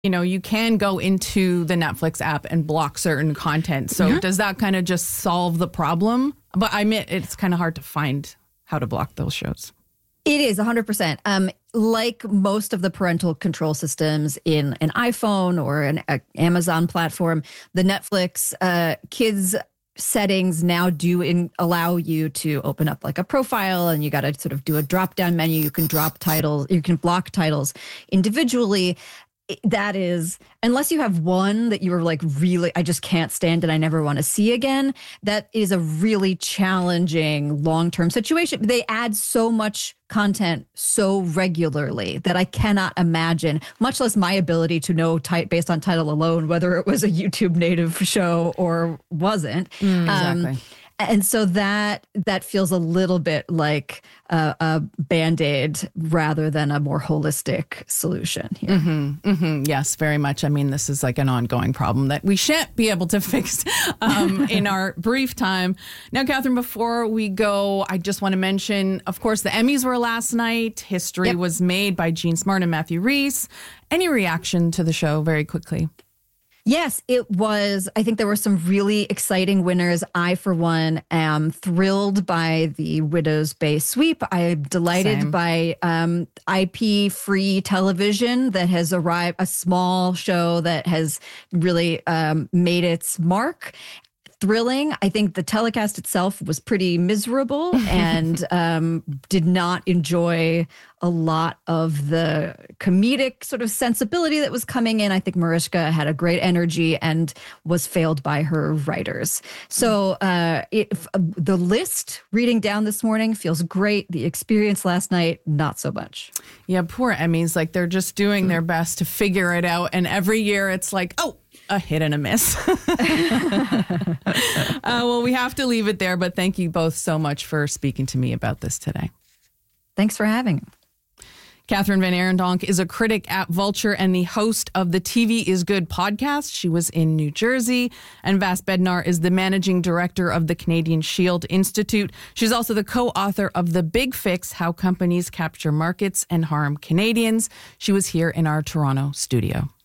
You can go into the Netflix app and block certain content. So does that kind of just solve the problem? But I admit it's kind of hard to find how to block those shows. It is 100%. Like most of the parental control systems in an iPhone or an Amazon platform, the Netflix kids settings now do allow you to open up like a profile, and you got to sort of do a drop down menu. You can drop titles, you can block titles individually. That is, unless you have one that you were like, really, I just can't stand and I never want to see again. That is a really challenging long-term situation. They add so much content so regularly that I cannot imagine, much less my ability to know based on title alone, whether it was a YouTube native show or wasn't. Exactly. And so that feels a little bit like a Band-Aid rather than a more holistic solution here. Yes, very much. I mean, this is like an ongoing problem that we shan't be able to fix in our brief time. Now, Catherine, before we go, I just want to mention, of course, the Emmys were last night. History was made by Jean Smart and Matthew Rhys. Any reaction to the show very quickly? Yes, it was. I think there were some really exciting winners. I, for one, am thrilled by the Widows Bay sweep. I'm delighted by IP-free television that has arrived, a small show that has really made its mark. Thrilling. I think the telecast itself was pretty miserable and did not enjoy a lot of the comedic sort of sensibility that was coming in. I think Mariska had a great energy and was failed by her writers. So the list reading down this morning feels great. The experience last night, not so much. Yeah, poor Emmys. Like they're just doing their best to figure it out. And every year it's like, a hit and a miss. Well, we have to leave it there, but thank you both so much for speaking to me about this today. Thanks for having me. Catherine Van Arendonk is a critic at Vulture and the host of the TV is Good podcast. She was in New Jersey. And Vas Bednar is the managing director of the Canadian Shield Institute. She's also the co-author of The Big Fix, How Companies Capture Markets and Harm Canadians. She was here in our Toronto studio.